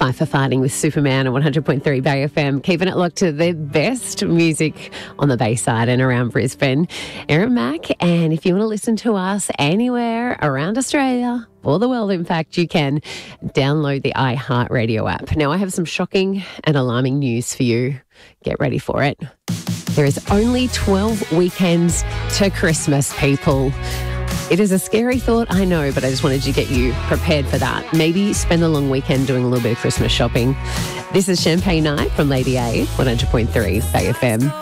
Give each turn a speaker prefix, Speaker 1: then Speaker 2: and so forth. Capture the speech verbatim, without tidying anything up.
Speaker 1: Five for Fighting with Superman on one hundred point three Bay F M, keeping it locked to the best music on the Bayside and around Brisbane. Erin Mack, and if you want to listen to us anywhere around Australia or the world, in fact, you can download the iHeartRadio app. Now, I have some shocking and alarming news for you. Get ready for it. There is only twelve weekends to Christmas, people. It is a scary thought, I know, but I just wanted to get you prepared for that. Maybe spend the long weekend doing a little bit of Christmas shopping. This is Champagne Night from Lady A, one hundred point three Bay F M.